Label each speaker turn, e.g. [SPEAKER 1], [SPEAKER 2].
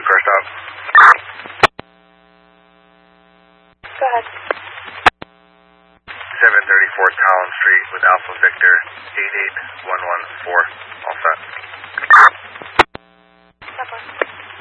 [SPEAKER 1] car stop.
[SPEAKER 2] Go ahead.
[SPEAKER 1] 734 Collins Street with Alpha Victor 88114.